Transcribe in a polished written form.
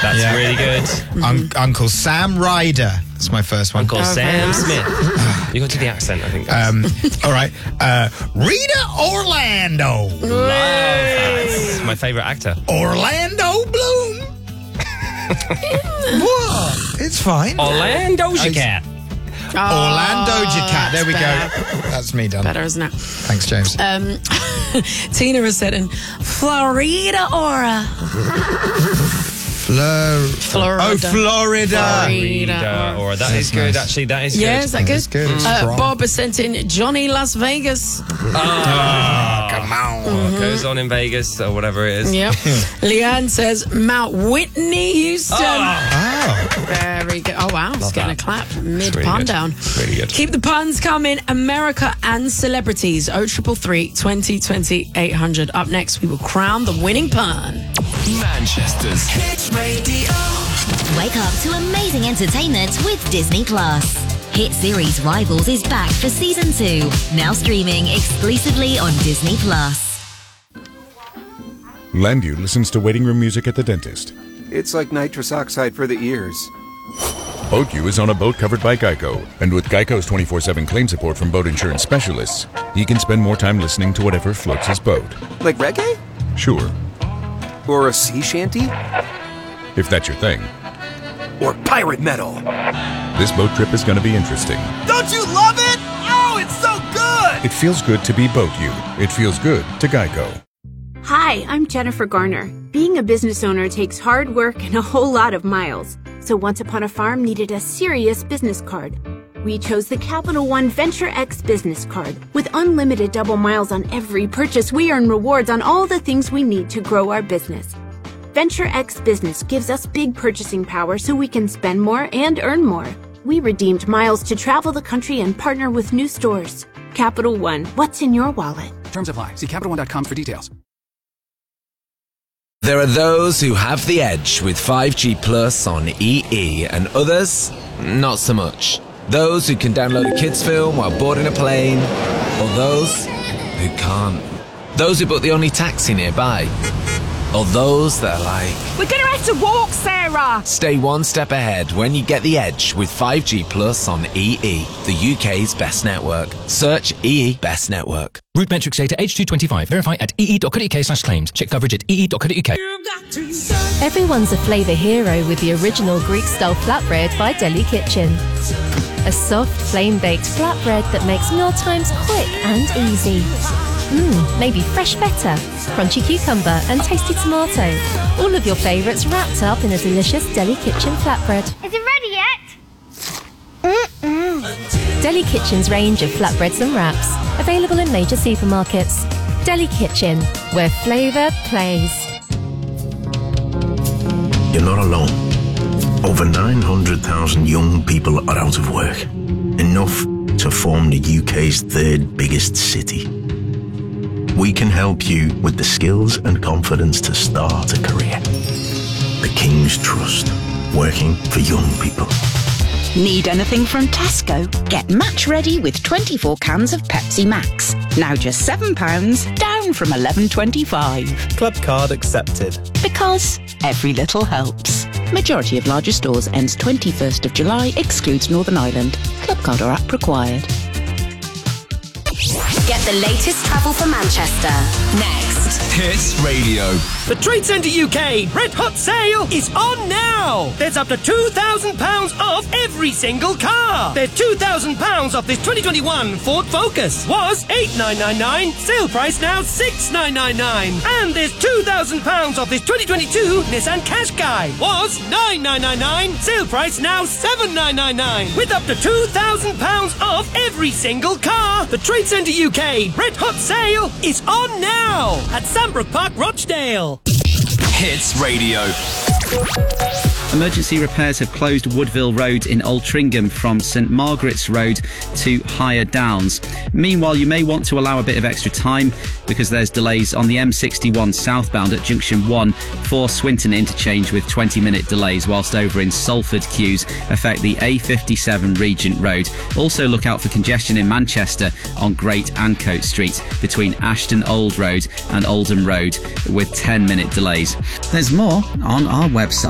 That's really good. Uncle Sam Ryder. That's my first one. Uncle Sam Smith. You got to the accent, I think. All right. Rita Orlando. That's my favourite actor. Orlando Bloom. What? It's fine. Orlando Cat. Orlando Cat. There we go. That's me done. Better, isn't it? Thanks, James. Tina has said in Florida Aura. Florida. Florida. Florida Aura. That is good, actually. That is good. Yeah, is that good? It's good. It's Bob has sent in Johnny Las Vegas. come on. What goes on in Vegas or whatever it is. Yep. Leanne says Mount Whitney, Houston. Very good. Oh, wow. It's getting a clap. Mid-pun down. Really good. Keep the puns coming. America and celebrities. 0333 2020 800. Up next, we will crown the winning pun. Manchester's Hit Radio. Wake up to amazing entertainment with Disney Plus. Hit series Rivals is back for season 2, now streaming exclusively on Disney Plus. Landu listens to waiting room music at the dentist. It's like nitrous oxide for the ears. BoatU is on a boat covered by Geico, and with Geico's 24/7 claim support from boat insurance specialists, he can spend more time listening to whatever floats his boat. Like reggae? Sure, Or a sea shanty? if that's your thing. Or pirate metal? This boat trip is going to be interesting. Don't you love it? Oh, it's so good! It feels good to be BoatU. It feels good to Geico. Hi, I'm Jennifer Garner. Being a business owner takes hard work and a whole lot of miles. So Once Upon a Farm needed a serious business card. We chose the Capital One Venture X business card. With unlimited double miles on every purchase, we earn rewards on all the things we need to grow our business. Venture X Business gives us big purchasing power so we can spend more and earn more. We redeemed miles to travel the country and partner with new stores. Capital One, what's in your wallet? Terms apply. See CapitalOne.com for details. There are those who have the edge with 5G Plus on EE and others, not so much. Those who can download a kids film while boarding a plane, or those who can't. Those who book the only taxi nearby, or those that are like, We're gonna have to walk, Sarah! stay one step ahead when you get the edge with 5G Plus on EE, the UK's best network. Search EE Best Network. Route metrics data H225. Verify at ee.co.uk/claims. Check coverage at ee.co.uk. Everyone's a flavour hero with the original Greek-style flatbread by Deli Kitchen. A soft, flame-baked flatbread that makes mealtimes quick and easy. Maybe fresh feta, crunchy cucumber and tasty tomato. All of your favourites wrapped up in a delicious Deli Kitchen flatbread. Is it ready yet? Deli Kitchen's range of flatbreads and wraps. Available in major supermarkets. Deli Kitchen, where flavour plays. You're not alone. Over 900,000 young people are out of work. Enough to form the UK's third biggest city. We can help you with the skills and confidence to start a career. The King's Trust, working for young people. Need anything from Tesco? Get match ready with 24 cans of Pepsi Max. Now just £7, down from £11.25. Club card accepted. Because every little helps. Majority of larger stores ends 21st of July, excludes Northern Ireland. Club card or app required. Get the latest travel for Manchester. Next. Hits Radio. The Trade Centre UK Red Hot Sale is on now! There's up to £2,000 off every single car! There's £2,000 off this 2021 Ford Focus. Was $8,999, sale price now $6,999. And there's £2,000 off this 2022 Nissan Qashqai. Was $9,999, sale price now $7,999. With up to £2,000 off every single car! The Trade Centre UK Red Hot Sale is on now! At Sandbrook Park, Rochdale. Hits Radio. Emergency repairs have closed Woodville Road in Altrincham from St Margaret's Road to Higher Downs. Meanwhile, you may want to allow a bit of extra time because there's delays on the M61 southbound at Junction 1 for Swinton interchange with 20-minute delays, whilst over in Salford queues affect the A57 Regent Road. Also look out for congestion in Manchester on Great Ancoat Street between Ashton Old Road and Oldham Road with 10-minute delays. There's more on our website.